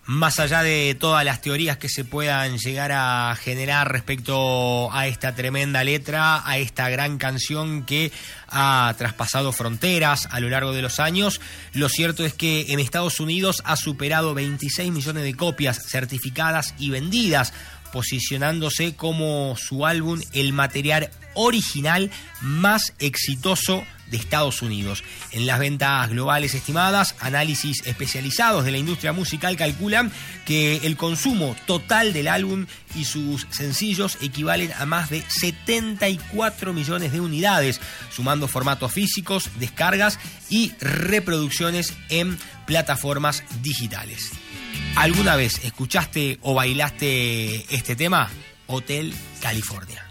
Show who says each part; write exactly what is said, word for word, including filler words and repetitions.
Speaker 1: Más allá de todas las teorías que se puedan llegar a generar respecto a esta tremenda letra, a esta gran canción que ha traspasado fronteras a lo largo de los años, lo cierto es que en Estados Unidos ha superado veintiséis millones de copias certificadas y vendidas, posicionándose como su álbum el material original más exitoso de Estados Unidos. En las ventas globales estimadas, análisis especializados de la industria musical calculan que el consumo total del álbum y sus sencillos equivalen a más de setenta y cuatro millones de unidades, sumando formatos físicos, descargas y reproducciones en plataformas digitales. ¿Alguna vez escuchaste o bailaste este tema? Hotel California.